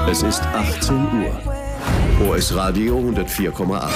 Es ist 18 Uhr. OS Radio 104,8.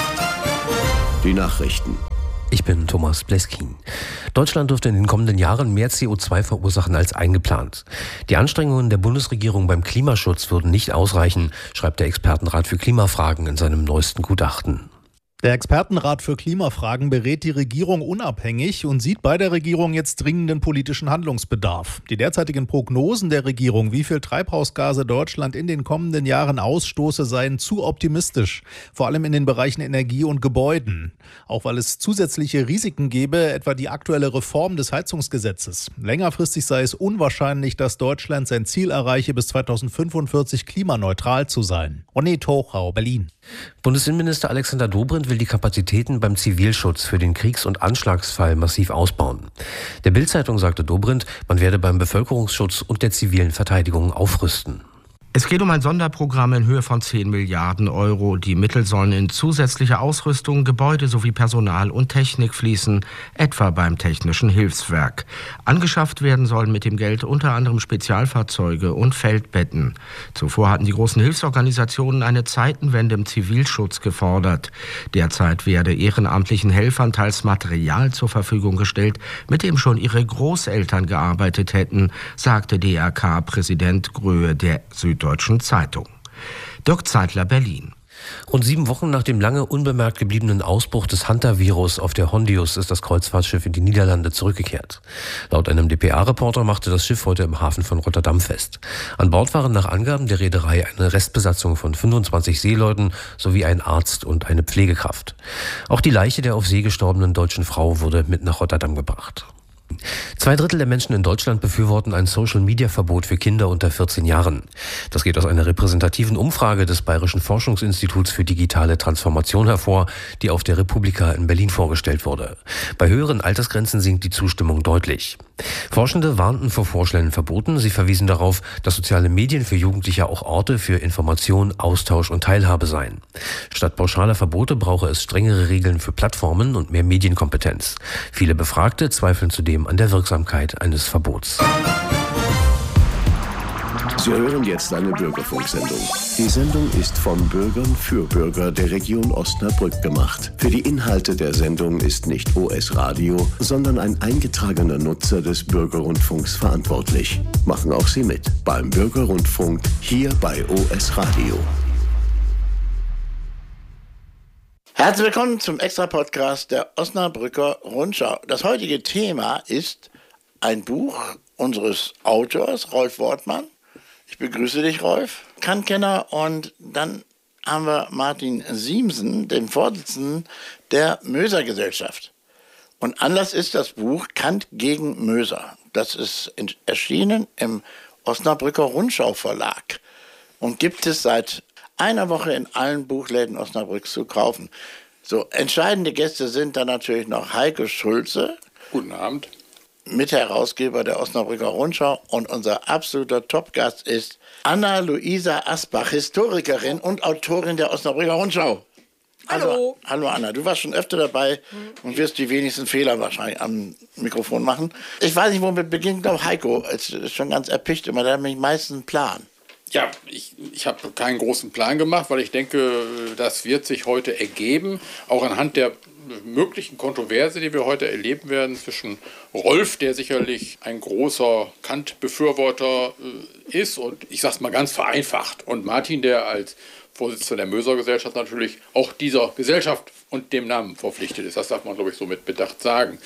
Die Nachrichten. Ich bin Thomas Bleskin. Deutschland dürfte in den kommenden Jahren mehr CO2 verursachen als eingeplant. Die Anstrengungen der Bundesregierung beim Klimaschutz würden nicht ausreichen, schreibt der Expertenrat für Klimafragen in seinem neuesten Gutachten. Der Expertenrat für Klimafragen berät die Regierung unabhängig und sieht bei der Regierung jetzt dringenden politischen Handlungsbedarf. Die derzeitigen Prognosen der Regierung, wie viel Treibhausgase Deutschland in den kommenden Jahren ausstoße, seien zu optimistisch, vor allem in den Bereichen Energie und Gebäuden. Auch weil es zusätzliche Risiken gäbe, etwa die aktuelle Reform des Heizungsgesetzes. Längerfristig sei es unwahrscheinlich, dass Deutschland sein Ziel erreiche, bis 2045 klimaneutral zu sein. René Tochau, Berlin. Bundesinnenminister Alexander Dobrindt will die Kapazitäten beim Zivilschutz für den Kriegs- und Anschlagsfall massiv ausbauen. Der Bild-Zeitung sagte Dobrindt, man werde beim Bevölkerungsschutz und der zivilen Verteidigung aufrüsten. Es geht um ein Sonderprogramm in Höhe von 10 Milliarden Euro. Die Mittel sollen in zusätzliche Ausrüstung, Gebäude sowie Personal und Technik fließen, etwa beim Technischen Hilfswerk. Angeschafft werden sollen mit dem Geld unter anderem Spezialfahrzeuge und Feldbetten. Zuvor hatten die großen Hilfsorganisationen eine Zeitenwende im Zivilschutz gefordert. Derzeit werde ehrenamtlichen Helfern teils Material zur Verfügung gestellt, mit dem schon ihre Großeltern gearbeitet hätten, sagte DRK-Präsident Gröhe der Süddeutschen Zeitung. Dirk Zeitler, Berlin. Rund 7 Wochen nach dem lange unbemerkt gebliebenen Ausbruch des Hunter-Virus auf der Hondius ist das Kreuzfahrtschiff in die Niederlande zurückgekehrt. Laut einem dpa-Reporter machte das Schiff heute im Hafen von Rotterdam fest. An Bord waren nach Angaben der Reederei eine Restbesatzung von 25 Seeleuten sowie ein Arzt und eine Pflegekraft. Auch die Leiche der auf See gestorbenen deutschen Frau wurde mit nach Rotterdam gebracht. 2/3 der Menschen in Deutschland befürworten ein Social-Media-Verbot für Kinder unter 14 Jahren. Das geht aus einer repräsentativen Umfrage des Bayerischen Forschungsinstituts für digitale Transformation hervor, die auf der Republika in Berlin vorgestellt wurde. Bei höheren Altersgrenzen sinkt die Zustimmung deutlich. Forschende warnten vor vorschnellen Verboten. Sie verwiesen darauf, dass soziale Medien für Jugendliche auch Orte für Information, Austausch und Teilhabe seien. Statt pauschaler Verbote brauche es strengere Regeln für Plattformen und mehr Medienkompetenz. Viele Befragte zweifeln zudem an der Wirksamkeit eines Verbots. Sie hören jetzt eine Bürgerfunksendung. Die Sendung ist von Bürgern für Bürger der Region Osnabrück gemacht. Für die Inhalte der Sendung ist nicht OS Radio, sondern ein eingetragener Nutzer des Bürgerrundfunks verantwortlich. Machen auch Sie mit beim Bürgerrundfunk hier bei OS Radio. Herzlich willkommen zum Extra-Podcast der Osnabrücker Rundschau. Das heutige Thema ist ein Buch unseres Autors, Rolf Wortmann. Ich begrüße dich, Rolf, Kantkenner. Und dann haben wir Martin Siemsen, den Vorsitzenden der Möser-Gesellschaft. Und Anlass ist das Buch Kant gegen Möser. Das ist erschienen im Osnabrücker Rundschau Verlag und gibt es seit einer Woche in allen Buchläden Osnabrücks zu kaufen. So, entscheidende Gäste sind dann natürlich noch Heiko Schulze. Guten Abend. Mitherausgeber der Osnabrücker Rundschau, und unser absoluter Topgast ist Anna-Luisa Asbach, Historikerin und Autorin der Osnabrücker Rundschau. Hallo. Hallo Anna, du warst schon öfter dabei und wirst die wenigsten Fehler wahrscheinlich am Mikrofon machen. Ich weiß nicht, womit beginnt. Ich glaube, Heiko ist schon ganz erpicht immer, der hat nämlich meistens einen Plan. Ja, ich habe keinen großen Plan gemacht, weil ich denke, das wird sich heute ergeben, auch anhand der möglichen Kontroverse, die wir heute erleben werden zwischen Rolf, der sicherlich ein großer Kant-Befürworter ist, und ich sage es mal ganz vereinfacht, und Martin, der als Vorsitzender der Möser-Gesellschaft natürlich auch dieser Gesellschaft und dem Namen verpflichtet ist. Das darf man, glaube ich, so mit Bedacht sagen.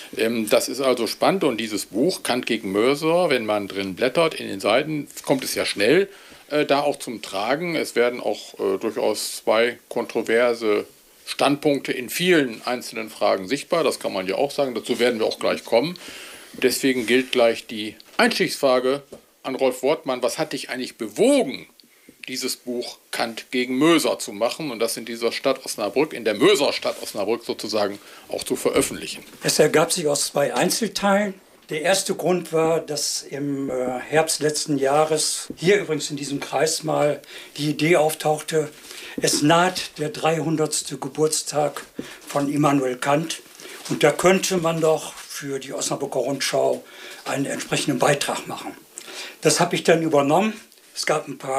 Das ist also spannend, und dieses Buch Kant gegen Möser, wenn man drin blättert in den Seiten, kommt es ja schnell da auch zum Tragen. Es werden auch durchaus 2 kontroverse Standpunkte in vielen einzelnen Fragen sichtbar. Das kann man ja auch sagen. Dazu werden wir auch gleich kommen. Deswegen gilt gleich die Einstiegsfrage an Rolf Wortmann. Was hat dich eigentlich bewogen, dieses Buch Kant gegen Möser zu machen und das in dieser Stadt Osnabrück, in der Möser-Stadt Osnabrück sozusagen, auch zu veröffentlichen? Es ergab sich aus 2 Einzelteilen. Der erste Grund war, dass im Herbst letzten Jahres, hier übrigens in diesem Kreis mal, die Idee auftauchte, es naht der 300. Geburtstag von Immanuel Kant. Und da könnte man doch für die Osnabrücker Rundschau einen entsprechenden Beitrag machen. Das habe ich dann übernommen. Es gab ein paar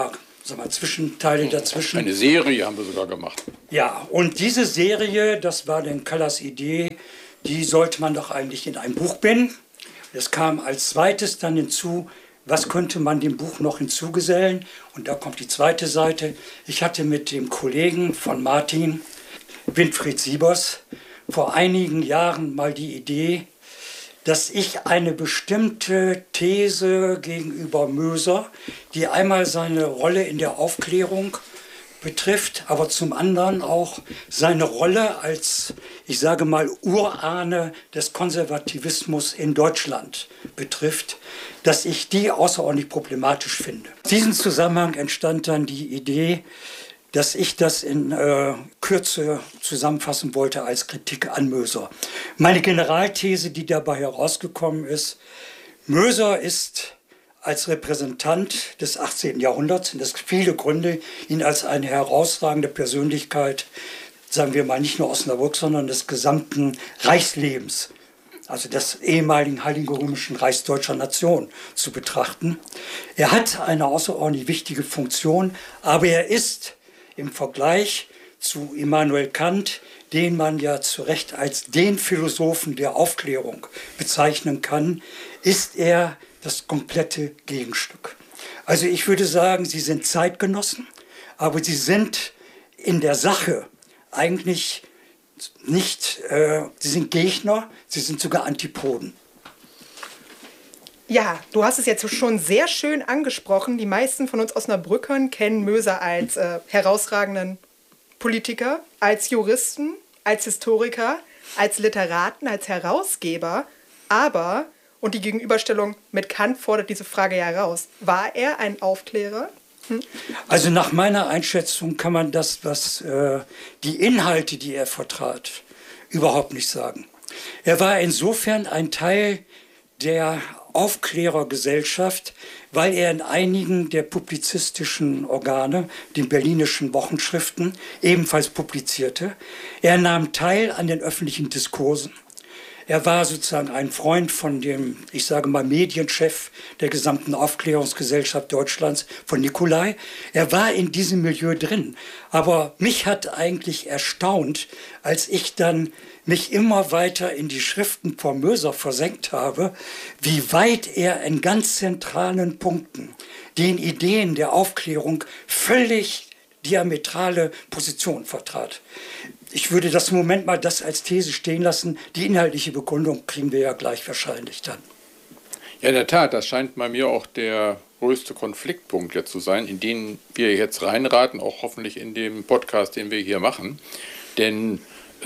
Zwischenteile dazwischen. Eine Serie haben wir sogar gemacht. Ja, und diese Serie, das war dann Kallers Idee, die sollte man doch eigentlich in ein Buch binden. Es kam als zweites dann hinzu, was könnte man dem Buch noch hinzugesellen? Und da kommt die zweite Seite. Ich hatte mit dem Kollegen von Martin, Winfried Siebers, vor einigen Jahren mal die Idee, dass ich eine bestimmte These gegenüber Möser, die einmal seine Rolle in der Aufklärung betrifft, aber zum anderen auch seine Rolle als, ich sage mal, Urahne des Konservativismus in Deutschland betrifft, dass ich die außerordentlich problematisch finde. In diesem Zusammenhang entstand dann die Idee, dass ich das in Kürze zusammenfassen wollte als Kritik an Möser. Meine Generalthese, die dabei herausgekommen ist, Möser ist als Repräsentant des 18. Jahrhunderts, und es gibt viele Gründe, ihn als eine herausragende Persönlichkeit, sagen wir mal nicht nur Osnabrück, sondern des gesamten Reichslebens, also des ehemaligen Heiligen Römischen Reichs deutscher Nation, zu betrachten. Er hat eine außerordentlich wichtige Funktion, aber er ist im Vergleich zu Immanuel Kant, den man ja zu Recht als den Philosophen der Aufklärung bezeichnen kann, ist er das komplette Gegenstück. Also ich würde sagen, sie sind Zeitgenossen, aber sie sind in der Sache eigentlich nicht, sie sind Gegner, sie sind sogar Antipoden. Ja, du hast es jetzt schon sehr schön angesprochen. Die meisten von uns Osnabrückern kennen Möser als herausragenden Politiker, als Juristen, als Historiker, als Literaten, als Herausgeber. Aber, und die Gegenüberstellung mit Kant fordert diese Frage ja heraus, war er ein Aufklärer? Also nach meiner Einschätzung kann man das, was die Inhalte, die er vertrat, überhaupt nicht sagen. Er war insofern ein Teil der Aufklärergesellschaft, weil er in einigen der publizistischen Organe, den berlinischen Wochenschriften, ebenfalls publizierte. Er nahm teil an den öffentlichen Diskursen. Er war sozusagen ein Freund von dem, ich sage mal, Medienchef der gesamten Aufklärungsgesellschaft Deutschlands, von Nicolai. Er war in diesem Milieu drin. Aber mich hat eigentlich erstaunt, als ich dann mich immer weiter in die Schriften von Möser versenkt habe, wie weit er in ganz zentralen Punkten den Ideen der Aufklärung völlig diametrale Positionen vertrat. Ich würde das im Moment mal das als These stehen lassen. Die inhaltliche Begründung kriegen wir ja gleich wahrscheinlich dann. Ja, in der Tat, das scheint bei mir auch der größte Konfliktpunkt jetzt zu sein, in den wir jetzt reinraten, auch hoffentlich in dem Podcast, den wir hier machen. Denn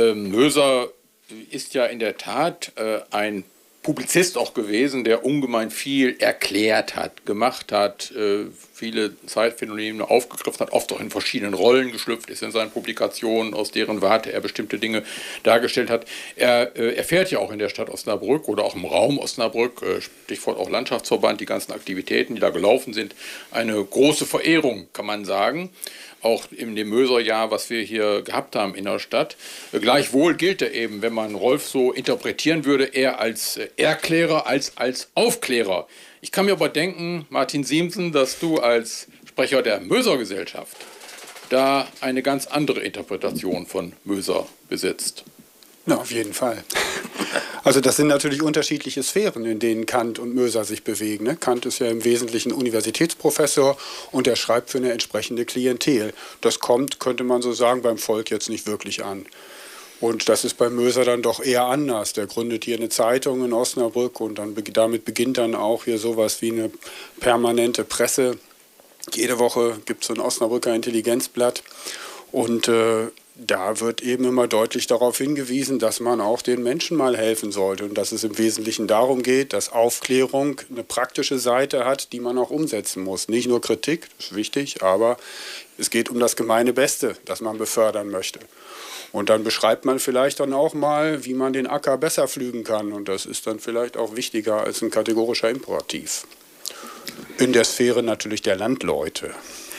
Möser ist ja in der Tat ein Publizist auch gewesen, der ungemein viel erklärt hat, gemacht hat, viele Zeitphänomene aufgegriffen hat, oft auch in verschiedenen Rollen geschlüpft ist in seinen Publikationen, aus deren Warte er bestimmte Dinge dargestellt hat. Er erfährt ja auch in der Stadt Osnabrück oder auch im Raum Osnabrück, Stichwort auch Landschaftsverband, die ganzen Aktivitäten, die da gelaufen sind, eine große Verehrung, kann man sagen. Auch in dem Möser-Jahr, was wir hier gehabt haben in der Stadt. Gleichwohl gilt er eben, wenn man Rolf so interpretieren würde, eher als Erklärer als Aufklärer. Ich kann mir aber denken, Martin Siemsen, dass du als Sprecher der Möser-Gesellschaft da eine ganz andere Interpretation von Möser besitzt. Na, auf jeden Fall. Also das sind natürlich unterschiedliche Sphären, in denen Kant und Möser sich bewegen. Ne? Kant ist ja im Wesentlichen Universitätsprofessor und er schreibt für eine entsprechende Klientel. Das kommt, könnte man so sagen, beim Volk jetzt nicht wirklich an. Und das ist bei Möser dann doch eher anders. Der gründet hier eine Zeitung in Osnabrück und dann, damit beginnt dann auch hier sowas wie eine permanente Presse. Jede Woche gibt es so ein Osnabrücker Intelligenzblatt und da wird eben immer deutlich darauf hingewiesen, dass man auch den Menschen mal helfen sollte und dass es im Wesentlichen darum geht, dass Aufklärung eine praktische Seite hat, die man auch umsetzen muss. Nicht nur Kritik, das ist wichtig, aber es geht um das gemeine Beste, das man befördern möchte. Und dann beschreibt man vielleicht dann auch mal, wie man den Acker besser pflügen kann und das ist dann vielleicht auch wichtiger als ein kategorischer Imperativ. In der Sphäre natürlich der Landleute.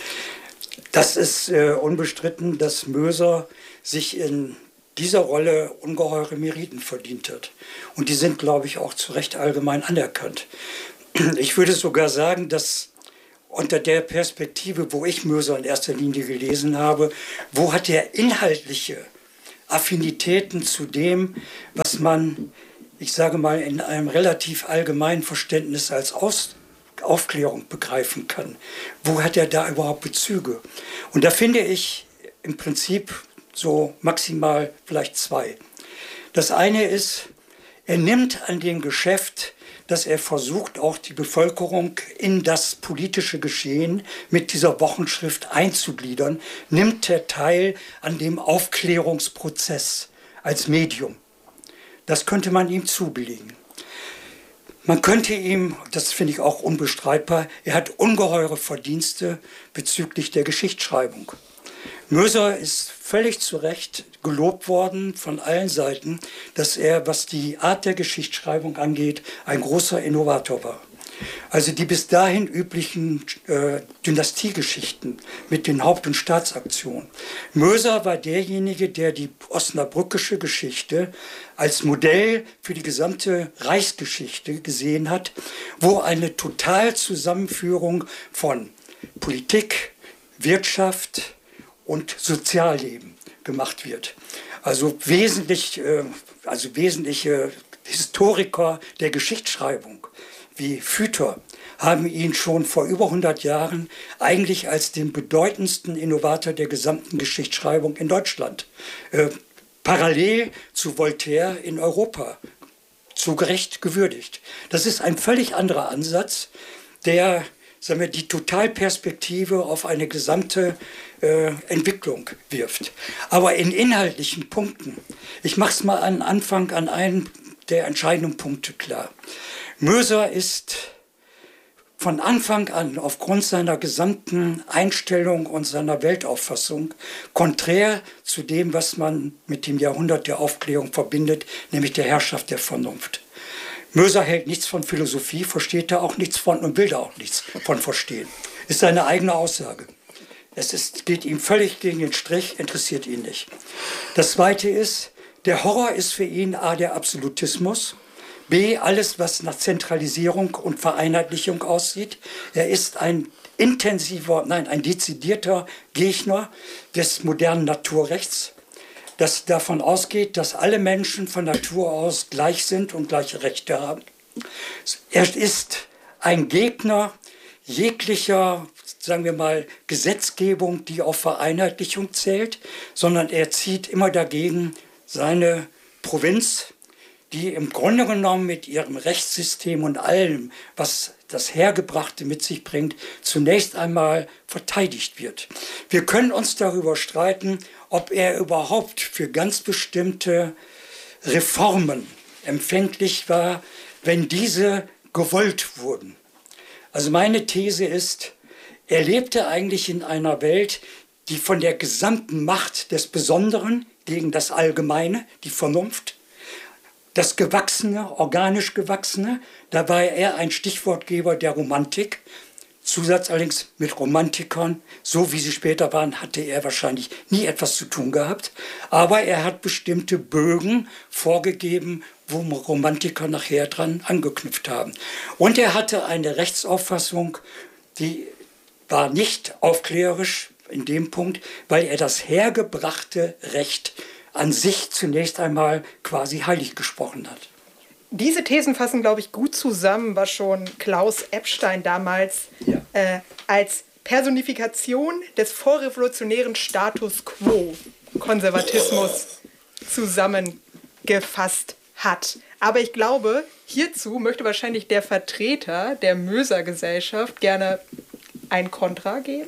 Das ist unbestritten, dass Möser sich in dieser Rolle ungeheure Meriten verdient hat. Und die sind, glaube ich, auch zu Recht allgemein anerkannt. Ich würde sogar sagen, dass unter der Perspektive, wo ich Möser in erster Linie gelesen habe, wo hat er inhaltliche Affinitäten zu dem, was man, ich sage mal, in einem relativ allgemeinen Verständnis als Aufklärung begreifen kann. Wo hat er da überhaupt Bezüge? Und da finde ich im Prinzip so maximal vielleicht zwei. Das eine ist, er nimmt an dem Geschäft, dass er versucht, auch die Bevölkerung in das politische Geschehen mit dieser Wochenschrift einzugliedern, nimmt er teil an dem Aufklärungsprozess als Medium. Das könnte man ihm zubilligen. Man könnte ihm, das finde ich auch unbestreitbar, er hat ungeheure Verdienste bezüglich der Geschichtsschreibung. Möser ist völlig zu Recht gelobt worden von allen Seiten, dass er, was die Art der Geschichtsschreibung angeht, ein großer Innovator war. Also die bis dahin üblichen Dynastiegeschichten mit den Haupt- und Staatsaktionen. Möser war derjenige, der die osnabrückische Geschichte als Modell für die gesamte Reichsgeschichte gesehen hat, wo eine Totalzusammenführung von Politik, Wirtschaft und Sozialleben gemacht wird. Also wesentliche Historiker der Geschichtsschreibung wie Füter haben ihn schon vor über 100 Jahren eigentlich als den bedeutendsten Innovator der gesamten Geschichtsschreibung in Deutschland, parallel zu Voltaire in Europa, zu Recht gewürdigt. Das ist ein völlig anderer Ansatz, der, sagen wir, die Totalperspektive auf eine gesamte Entwicklung wirft. Aber in inhaltlichen Punkten, ich mache es mal an Anfang an einen der entscheidenden Punkte klar. Möser ist von Anfang an aufgrund seiner gesamten Einstellung und seiner Weltauffassung konträr zu dem, was man mit dem Jahrhundert der Aufklärung verbindet, nämlich der Herrschaft der Vernunft. Möser hält nichts von Philosophie, versteht da auch nichts von und will da auch nichts von verstehen. Ist seine eigene Aussage. Geht ihm völlig gegen den Strich, interessiert ihn nicht. Das Zweite ist, der Horror ist für ihn A, der Absolutismus, B, alles, was nach Zentralisierung und Vereinheitlichung aussieht. Er ist ein dezidierter Gegner des modernen Naturrechts, das davon ausgeht, dass alle Menschen von Natur aus gleich sind und gleiche Rechte haben. Er ist ein Gegner jeglicher, sagen wir mal, Gesetzgebung, die auf Vereinheitlichung zählt, sondern er zieht immer dagegen seine Provinz, die im Grunde genommen mit ihrem Rechtssystem und allem, was das Hergebrachte mit sich bringt, zunächst einmal verteidigt wird. Wir können uns darüber streiten, ob er überhaupt für ganz bestimmte Reformen empfänglich war, wenn diese gewollt wurden. Also meine These ist, er lebte eigentlich in einer Welt, die von der gesamten Macht des Besonderen gegen das Allgemeine, die Vernunft, das Gewachsene, organisch Gewachsene, da war er ein Stichwortgeber der Romantik. Zusatz allerdings mit Romantikern, so wie sie später waren, hatte er wahrscheinlich nie etwas zu tun gehabt. Aber er hat bestimmte Bögen vorgegeben, wo Romantiker nachher dran angeknüpft haben. Und er hatte eine Rechtsauffassung, die war nicht aufklärerisch in dem Punkt, weil er das hergebrachte Recht an sich zunächst einmal quasi heilig gesprochen hat. Diese Thesen fassen, glaube ich, gut zusammen, was schon Klaus Epstein damals als Personifikation des vorrevolutionären Status quo, Konservatismus, zusammengefasst hat. Aber ich glaube, hierzu möchte wahrscheinlich der Vertreter der Möser-Gesellschaft gerne ein Kontra geben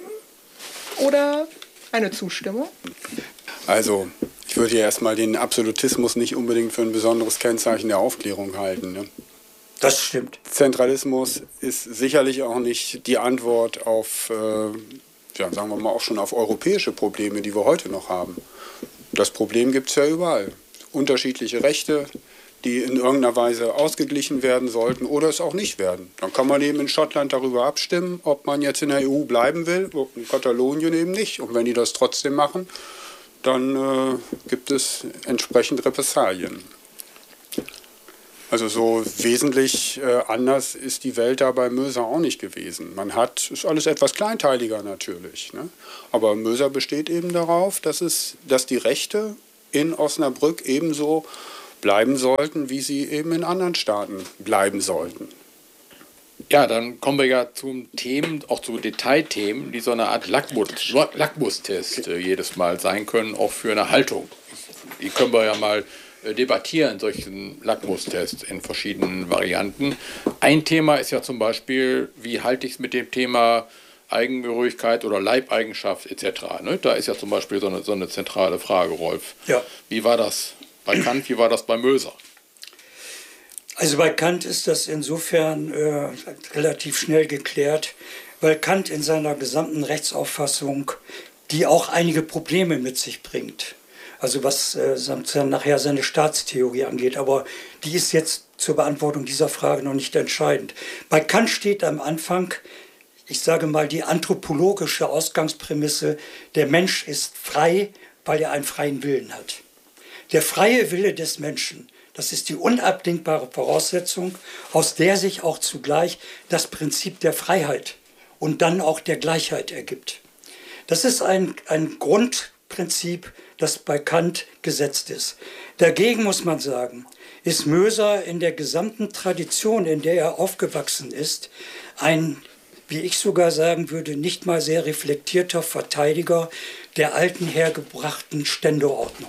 oder eine Zustimmung. Also, ich würde ja erstmal den Absolutismus nicht unbedingt für ein besonderes Kennzeichen der Aufklärung halten. Ne? Das stimmt. Zentralismus ist sicherlich auch nicht die Antwort auf, sagen wir mal, auch schon auf europäische Probleme, die wir heute noch haben. Das Problem gibt es ja überall. Unterschiedliche Rechte, die in irgendeiner Weise ausgeglichen werden sollten oder es auch nicht werden. Dann kann man eben in Schottland darüber abstimmen, ob man jetzt in der EU bleiben will, in Katalonien eben nicht. Und wenn die das trotzdem machen, dann gibt es entsprechend Repressalien. Also so wesentlich anders ist die Welt da bei Möser auch nicht gewesen. Ist alles etwas kleinteiliger natürlich, ne? Aber Möser besteht eben darauf, dass die Rechte in Osnabrück ebenso bleiben sollten, wie sie eben in anderen Staaten bleiben sollten. Ja, dann kommen wir ja zu Themen, auch zu Detailthemen, die so eine Art Lackmustest jedes Mal sein können, auch für eine Haltung. Die können wir ja mal debattieren, solchen Lackmustests in verschiedenen Varianten. Ein Thema ist ja zum Beispiel, wie halte ich es mit dem Thema Eigengehörigkeit oder Leibeigenschaft etc. Ne? Da ist ja zum Beispiel so eine zentrale Frage, Rolf. Ja. Wie war das bei Kant, wie war das bei Möser? Also bei Kant ist das insofern relativ schnell geklärt, weil Kant in seiner gesamten Rechtsauffassung, die auch einige Probleme mit sich bringt, also was nachher seine Staatstheorie angeht, aber die ist jetzt zur Beantwortung dieser Frage noch nicht entscheidend. Bei Kant steht am Anfang, ich sage mal, die anthropologische Ausgangsprämisse, der Mensch ist frei, weil er einen freien Willen hat. Der freie Wille des Menschen, das ist die unabdingbare Voraussetzung, aus der sich auch zugleich das Prinzip der Freiheit und dann auch der Gleichheit ergibt. Das ist ein Grundprinzip, das bei Kant gesetzt ist. Dagegen muss man sagen, ist Möser in der gesamten Tradition, in der er aufgewachsen ist, ein, wie ich sogar sagen würde, nicht mal sehr reflektierter Verteidiger der alten hergebrachten Ständeordnung.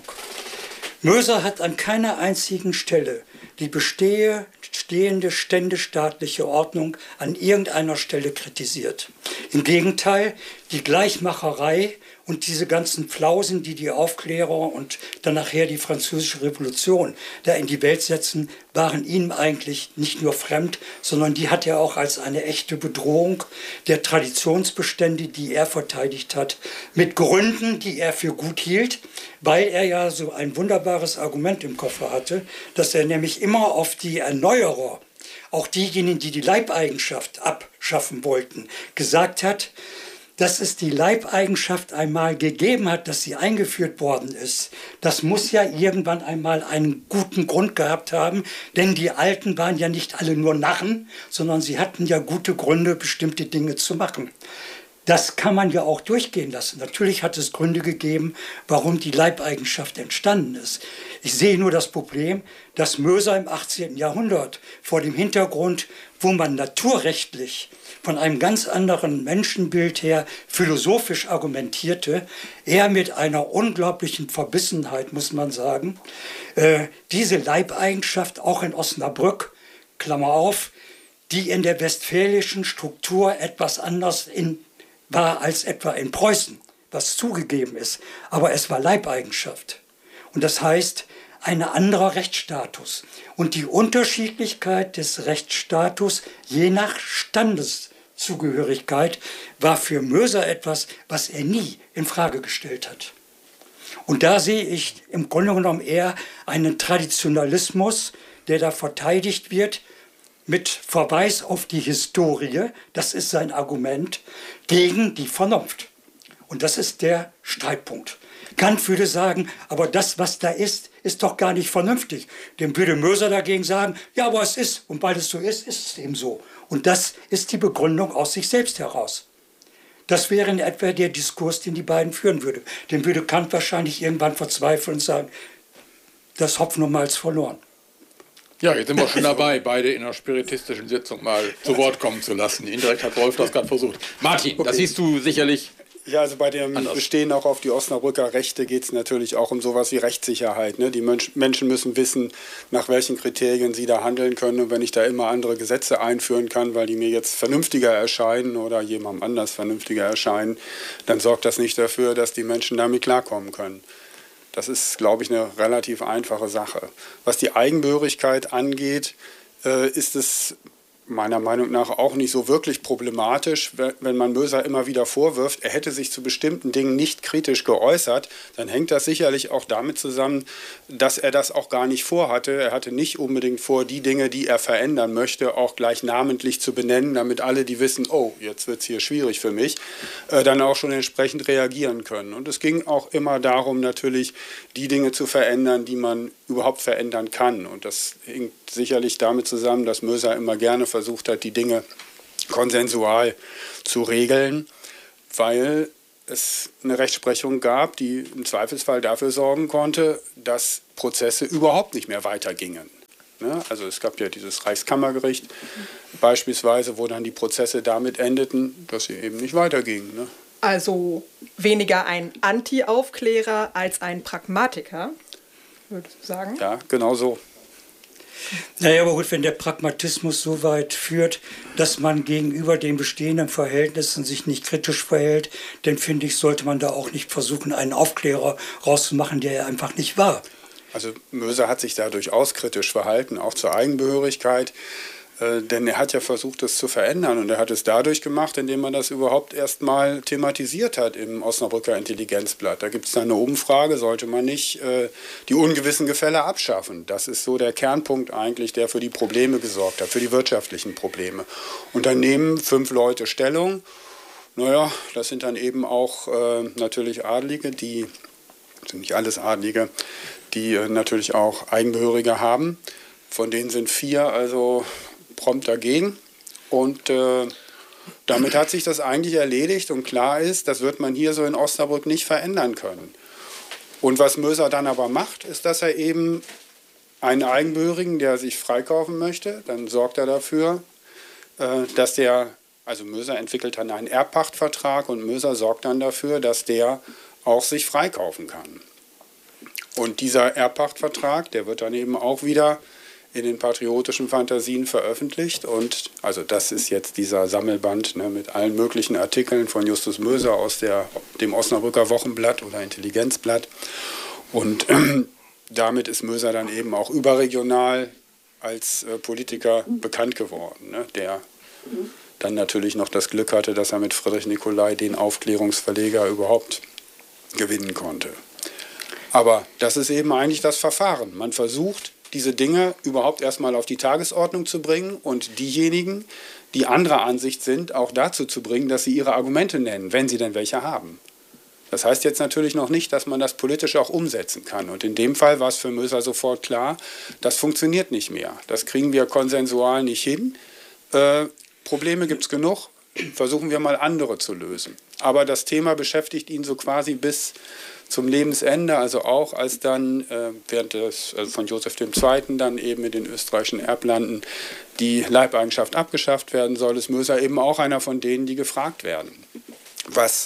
Möser hat an keiner einzigen Stelle die bestehende ständestaatliche Ordnung an irgendeiner Stelle kritisiert. Im Gegenteil, die Gleichmacherei und diese ganzen Flausen, die die Aufklärer und dann nachher die Französische Revolution da in die Welt setzen, waren ihm eigentlich nicht nur fremd, sondern die hat er auch als eine echte Bedrohung der Traditionsbestände, die er verteidigt hat, mit Gründen, die er für gut hielt, weil er ja so ein wunderbares Argument im Koffer hatte, dass er nämlich immer auf die Erneuerer, auch diejenigen, die die Leibeigenschaft abschaffen wollten, gesagt hat, dass es die Leibeigenschaft einmal gegeben hat, dass sie eingeführt worden ist. Das muss ja irgendwann einmal einen guten Grund gehabt haben, denn die Alten waren ja nicht alle nur Narren, sondern sie hatten ja gute Gründe, bestimmte Dinge zu machen. Das kann man ja auch durchgehen lassen. Natürlich hat es Gründe gegeben, warum die Leibeigenschaft entstanden ist. Ich sehe nur das Problem, dass Möser im 18. Jahrhundert vor dem Hintergrund, wo man naturrechtlich von einem ganz anderen Menschenbild her philosophisch argumentierte, er mit einer unglaublichen Verbissenheit, muss man sagen, diese Leibeigenschaft auch in Osnabrück, Klammer auf, die in der westfälischen Struktur etwas anders war als etwa in Preußen, was zugegeben ist, aber es war Leibeigenschaft. Und das heißt, ein anderer Rechtsstatus. Und die Unterschiedlichkeit des Rechtsstatus je nach Standeszugehörigkeit war für Möser etwas, was er nie in Frage gestellt hat. Und da sehe ich im Grunde genommen eher einen Traditionalismus, der da verteidigt wird, mit Verweis auf die Historie, das ist sein Argument, gegen die Vernunft. Und das ist der Streitpunkt. Kant würde sagen, aber das, was da ist doch gar nicht vernünftig. Dem würde Möser dagegen sagen, ja, aber es ist, und weil es so ist, ist es eben so. Und das ist die Begründung aus sich selbst heraus. Das wäre in etwa der Diskurs, den die beiden führen würde. Den würde Kant wahrscheinlich irgendwann verzweifeln und sagen, das Hopfen und Malz verloren. Ja, jetzt sind wir schon dabei, beide in einer spiritistischen Sitzung mal zu Wort kommen zu lassen. Indirekt hat Rolf das gerade versucht. Martin, okay. Das siehst du sicherlich. Ja, also bei dem Bestehen auch auf die Osnabrücker Rechte geht es natürlich auch um sowas wie Rechtssicherheit. Ne? Die Menschen müssen wissen, nach welchen Kriterien sie da handeln können. Und wenn ich da immer andere Gesetze einführen kann, weil die mir jetzt vernünftiger erscheinen oder jemandem anders vernünftiger erscheinen, dann sorgt das nicht dafür, dass die Menschen damit klarkommen können. Das ist, glaube ich, eine relativ einfache Sache. Was die Eigenbehörigkeit angeht, ist es meiner Meinung nach auch nicht so wirklich problematisch, wenn man Möser immer wieder vorwirft, er hätte sich zu bestimmten Dingen nicht kritisch geäußert, dann hängt das sicherlich auch damit zusammen, dass er das auch gar nicht vorhatte. Er hatte nicht unbedingt vor, die Dinge, die er verändern möchte, auch gleich namentlich zu benennen, damit alle, die wissen, oh, jetzt wird es hier schwierig für mich, dann auch schon entsprechend reagieren können. Und es ging auch immer darum, natürlich die Dinge zu verändern, die man überhaupt verändern kann. Und das hängt sicherlich damit zusammen, dass Möser immer gerne versucht hat, die Dinge konsensual zu regeln, weil es eine Rechtsprechung gab, die im Zweifelsfall dafür sorgen konnte, dass Prozesse überhaupt nicht mehr weitergingen. Also es gab ja dieses Reichskammergericht beispielsweise, wo dann die Prozesse damit endeten, dass sie eben nicht weitergingen. Also weniger ein Anti-Aufklärer als ein Pragmatiker, würde ich sagen. Ja, genau so. Naja, aber gut, wenn der Pragmatismus so weit führt, dass man gegenüber den bestehenden Verhältnissen sich nicht kritisch verhält, dann finde ich, sollte man da auch nicht versuchen, einen Aufklärer rauszumachen, der er einfach nicht war. Also Möser hat sich da durchaus kritisch verhalten, auch zur Eigenbehörigkeit. Denn er hat ja versucht, das zu verändern. Und er hat es dadurch gemacht, indem man das überhaupt erst mal thematisiert hat im Osnabrücker Intelligenzblatt. Da gibt es dann eine Umfrage, sollte man nicht die ungewissen Gefälle abschaffen. Das ist so der Kernpunkt eigentlich, der für die Probleme gesorgt hat, für die wirtschaftlichen Probleme. Und dann nehmen 5 Leute Stellung. Naja, das sind dann eben auch natürlich Adlige, die, sind nicht alles Adlige, die natürlich auch Eigenbehörige haben. Von denen sind 4 also prompt dagegen. Und damit hat sich das eigentlich erledigt. Und klar ist, das wird man hier so in Osnabrück nicht verändern können. Und was Möser dann aber macht, ist, dass er eben einen Eigenbehörigen, der sich freikaufen möchte, dann sorgt er dafür, dass der, also Möser entwickelt dann einen Erbpachtvertrag und Möser sorgt dann dafür, dass der auch sich freikaufen kann. Und dieser Erbpachtvertrag, der wird dann eben auch wieder in den patriotischen Fantasien veröffentlicht. Und also das ist jetzt dieser Sammelband mit allen möglichen Artikeln von Justus Möser aus dem Osnabrücker Wochenblatt oder Intelligenzblatt. Und damit ist Möser dann eben auch überregional als Politiker bekannt geworden, der dann natürlich noch das Glück hatte, dass er mit Friedrich Nicolai den Aufklärungsverleger überhaupt gewinnen konnte. Aber das ist eben eigentlich das Verfahren. Man versucht, diese Dinge überhaupt erstmal auf die Tagesordnung zu bringen und diejenigen, die anderer Ansicht sind, auch dazu zu bringen, dass sie ihre Argumente nennen, wenn sie denn welche haben. Das heißt jetzt natürlich noch nicht, dass man das politisch auch umsetzen kann. Und in dem Fall war es für Möser sofort klar, das funktioniert nicht mehr. Das kriegen wir konsensual nicht hin. Probleme gibt es genug, versuchen wir mal andere zu lösen. Aber das Thema beschäftigt ihn so quasi bis zum Lebensende, also auch als dann während von Joseph II. Dann eben in den österreichischen Erblanden die Leibeigenschaft abgeschafft werden soll, ist Möser eben auch einer von denen, die gefragt werden, was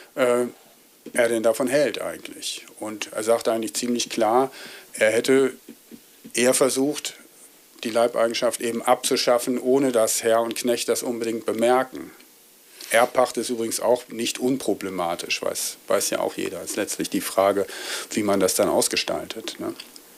er denn davon hält eigentlich. Und er sagt eigentlich ziemlich klar, er hätte eher versucht, die Leibeigenschaft eben abzuschaffen, ohne dass Herr und Knecht das unbedingt bemerken. Erbpacht ist übrigens auch nicht unproblematisch, weiß ja auch jeder. Es ist letztlich die Frage, wie man das dann ausgestaltet. Ne?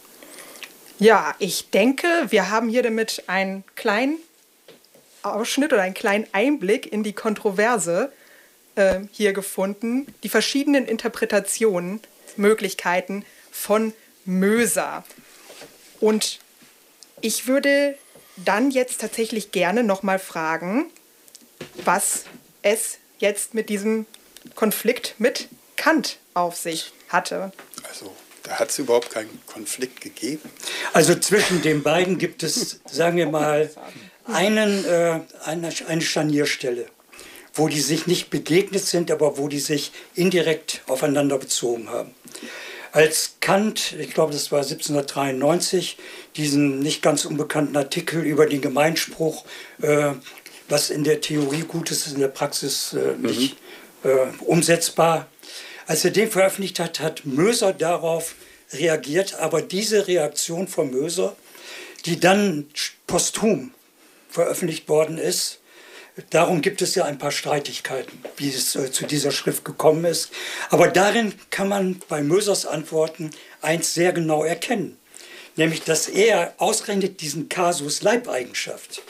Ja, ich denke, wir haben hier damit einen kleinen Ausschnitt oder einen kleinen Einblick in die Kontroverse hier gefunden. Die verschiedenen Interpretationen, Möglichkeiten von Möser. Und ich würde dann jetzt tatsächlich gerne nochmal fragen, was es jetzt mit diesem Konflikt mit Kant auf sich hatte. Also, da hat es überhaupt keinen Konflikt gegeben. Also zwischen den beiden gibt es, sagen wir mal, eine Scharnierstelle, wo die sich nicht begegnet sind, aber wo die sich indirekt aufeinander bezogen haben. Als Kant, ich glaube, das war 1793, diesen nicht ganz unbekannten Artikel über den Gemeinspruch, was in der Theorie gut ist, ist in der Praxis nicht umsetzbar. Als er den veröffentlicht hat, hat Möser darauf reagiert, aber diese Reaktion von Möser, die dann posthum veröffentlicht worden ist, darum gibt es ja ein paar Streitigkeiten, wie es zu dieser Schrift gekommen ist. Aber darin kann man bei Mösers Antworten eins sehr genau erkennen, nämlich dass er ausgerechnet diesen Kasus Leibeigenschaft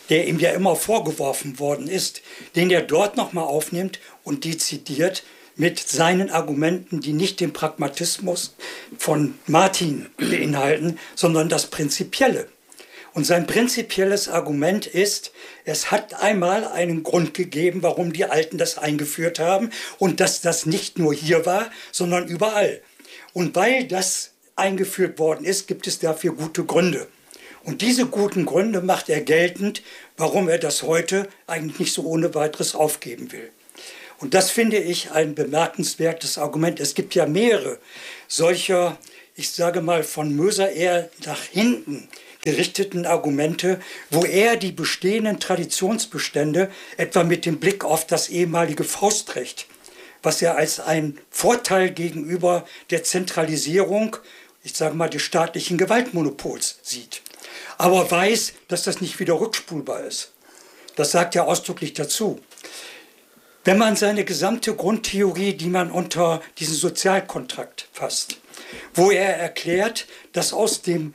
der ihm ja immer vorgeworfen worden ist, den er dort nochmal aufnimmt und dezidiert mit seinen Argumenten, die nicht den Pragmatismus von Martin beinhalten, sondern das Prinzipielle. Und sein prinzipielles Argument ist, es hat einmal einen Grund gegeben, warum die Alten das eingeführt haben und dass das nicht nur hier war, sondern überall. Und weil das eingeführt worden ist, gibt es dafür gute Gründe. Und diese guten Gründe macht er geltend, warum er das heute eigentlich nicht so ohne weiteres aufgeben will. Und das finde ich ein bemerkenswertes Argument. Es gibt ja mehrere solcher, ich sage mal, von Möser eher nach hinten gerichteten Argumente, wo er die bestehenden Traditionsbestände, etwa mit dem Blick auf das ehemalige Faustrecht, was er als einen Vorteil gegenüber der Zentralisierung, ich sage mal, des staatlichen Gewaltmonopols sieht. Aber weiß, dass das nicht wieder rückspulbar ist. Das sagt er ausdrücklich dazu. Wenn man seine gesamte Grundtheorie, die man unter diesen Sozialkontrakt fasst, wo er erklärt, dass aus dem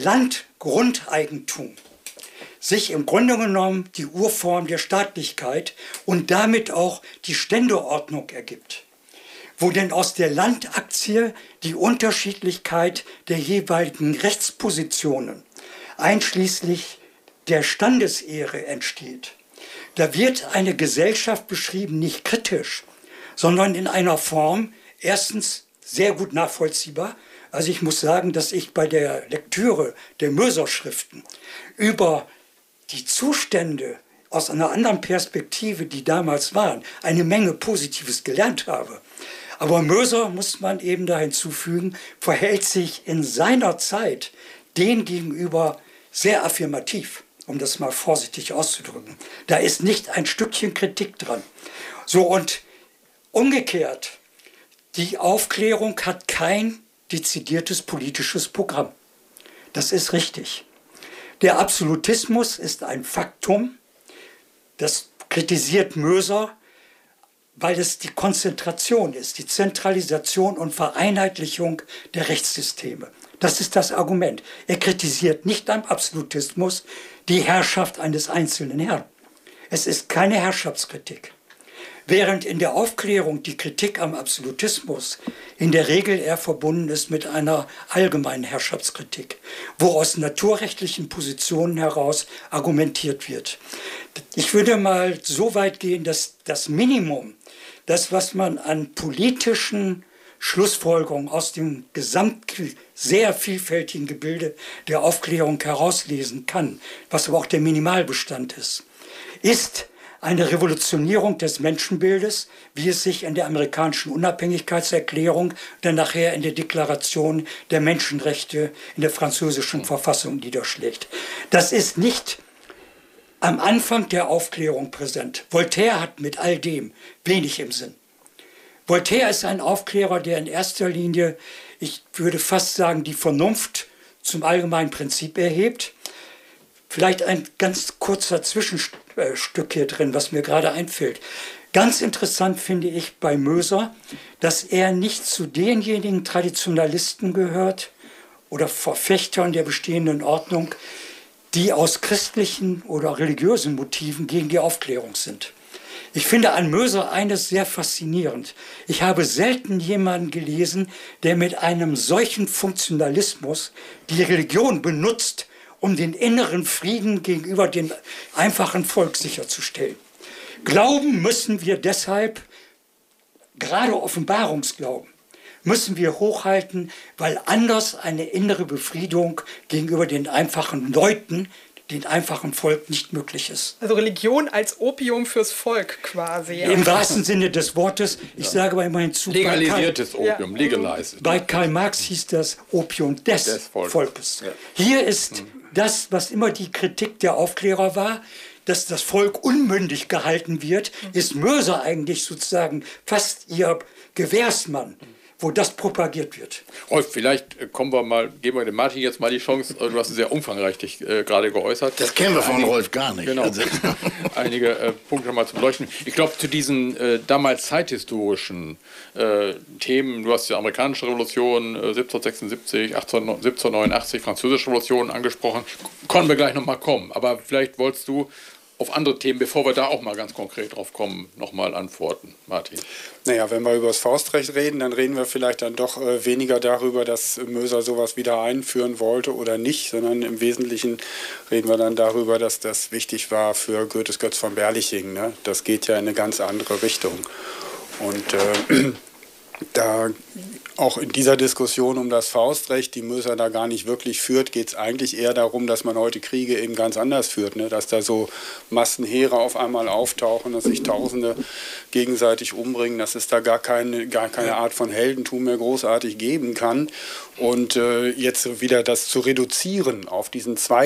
Landgrundeigentum sich im Grunde genommen die Urform der Staatlichkeit und damit auch die Ständeordnung ergibt, wo denn aus der Landaktie die Unterschiedlichkeit der jeweiligen Rechtspositionen einschließlich der Standesehre entsteht. Da wird eine Gesellschaft beschrieben, nicht kritisch, sondern in einer Form, erstens sehr gut nachvollziehbar. Also ich muss sagen, dass ich bei der Lektüre der Möser-Schriften über die Zustände aus einer anderen Perspektive, die damals waren, eine Menge Positives gelernt habe. Aber Möser, muss man eben da hinzufügen, verhält sich in seiner Zeit denen gegenüber sehr affirmativ, um das mal vorsichtig auszudrücken. Da ist nicht ein Stückchen Kritik dran. So, und umgekehrt, die Aufklärung hat kein dezidiertes politisches Programm. Das ist richtig. Der Absolutismus ist ein Faktum, das kritisiert Möser, weil es die Konzentration ist, die Zentralisation und Vereinheitlichung der Rechtssysteme. Das ist das Argument. Er kritisiert nicht am Absolutismus die Herrschaft eines einzelnen Herrn. Es ist keine Herrschaftskritik. Während in der Aufklärung die Kritik am Absolutismus in der Regel eher verbunden ist mit einer allgemeinen Herrschaftskritik, wo aus naturrechtlichen Positionen heraus argumentiert wird. Ich würde mal so weit gehen, dass das Minimum, das, was man an politischen Schlussfolgerungen aus dem sehr vielfältigen Gebilde der Aufklärung herauslesen kann, was aber auch der Minimalbestand ist, ist eine Revolutionierung des Menschenbildes, wie es sich in der amerikanischen Unabhängigkeitserklärung, dann nachher in der Deklaration der Menschenrechte in der französischen Verfassung niederschlägt. Das ist nicht am Anfang der Aufklärung präsent. Voltaire hat mit all dem wenig im Sinn. Voltaire ist ein Aufklärer, der in erster Linie, ich würde fast sagen, die Vernunft zum allgemeinen Prinzip erhebt. Vielleicht ein ganz kurzer Zwischenstück hier drin, was mir gerade einfällt. Ganz interessant finde ich bei Möser, dass er nicht zu denjenigen Traditionalisten gehört oder Verfechtern der bestehenden Ordnung, die aus christlichen oder religiösen Motiven gegen die Aufklärung sind. Ich finde an Möser eines sehr faszinierend. Ich habe selten jemanden gelesen, der mit einem solchen Funktionalismus die Religion benutzt, um den inneren Frieden gegenüber dem einfachen Volk sicherzustellen. Glauben müssen wir deshalb, gerade Offenbarungsglauben, müssen wir hochhalten, weil anders eine innere Befriedung gegenüber den einfachen Leuten, den einfachen Volk nicht möglich ist. Also Religion als Opium fürs Volk quasi. Ja. Im wahrsten Sinne des Wortes, ich sage aber immerhin zu. Legalisiertes Opium, legalized. Bei Karl Marx hieß das Opium des Volkes. Ja. Hier ist das, was immer die Kritik der Aufklärer war, dass das Volk unmündig gehalten wird, ist Möser eigentlich sozusagen fast ihr Gewährsmann, wo das propagiert wird. Rolf, vielleicht geben wir dem Martin jetzt mal die Chance. Du hast sehr umfangreich dich gerade geäußert. Das kennen wir von Rolf gar nicht. Genau. Einige Punkte mal zu beleuchten. Ich glaube, zu diesen damals zeithistorischen Themen, du hast die amerikanische Revolution 1776, 1789, französische Revolution angesprochen, können wir gleich nochmal kommen. Aber vielleicht wolltest du auf andere Themen, bevor wir da auch mal ganz konkret drauf kommen, nochmal antworten. Martin. Naja, wenn wir über das Faustrecht reden, dann reden wir vielleicht dann doch weniger darüber, dass Möser sowas wieder einführen wollte oder nicht, sondern im Wesentlichen reden wir dann darüber, dass das wichtig war für Goethes Götz von Berlichingen. Ne? Das geht ja in eine ganz andere Richtung. Und da auch in dieser Diskussion um das Faustrecht, die Möser da gar nicht wirklich führt, geht es eigentlich eher darum, dass man heute Kriege eben ganz anders führt. Ne? Dass da so Massenheere auf einmal auftauchen, dass sich Tausende gegenseitig umbringen, dass es da gar keine Art von Heldentum mehr großartig geben kann. Und jetzt wieder das zu reduzieren auf diesen zwei